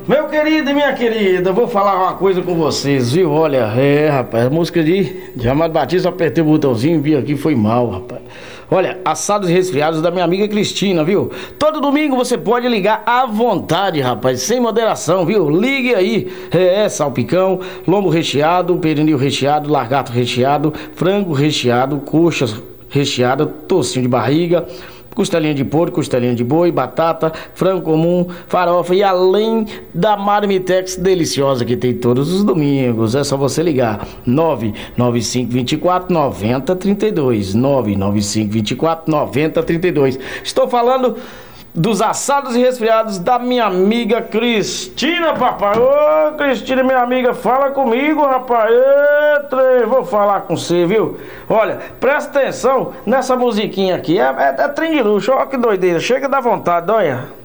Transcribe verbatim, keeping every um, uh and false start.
Meu querido e minha querida, eu vou falar uma coisa com vocês, viu? Olha, é, rapaz, a música de, de Amado Batista, eu apertei o botãozinho, vi aqui, foi mal, rapaz. Olha, assados e resfriados da minha amiga Cristina, viu? Todo domingo você pode ligar à vontade, rapaz, sem moderação, viu? Ligue aí, é, é salpicão, lombo recheado, pernil recheado, largato recheado, frango recheado, coxas recheadas, tocinho de barriga, costelinha de porco, costelinha de boi, batata, frango comum, farofa e além da marmitex deliciosa que tem todos os domingos. É só você ligar nove nove cinco dois quatro nove zero três dois nove nove cinco dois quatro nove zero três dois. Estou falando dos assados e resfriados da minha amiga Cristina, papai. Ô, Cristina, minha amiga, fala comigo, rapaz. Eita, vou falar com você, viu? Olha, presta atenção nessa musiquinha aqui. É, é, é trem de luxo, olha que doideira. Chega da vontade, olha.